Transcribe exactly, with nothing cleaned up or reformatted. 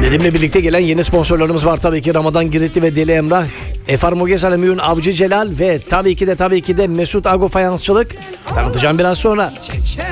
Benimle birlikte gelen yeni sponsorlarımız var tabii ki. Ramazan Giritli ve Deli Emrah, Efar Mugesal Mühün Avcı Celal ve tabii ki de tabii ki de Mesut Ago Fayansçılık. Tanıtacağım biraz sonra.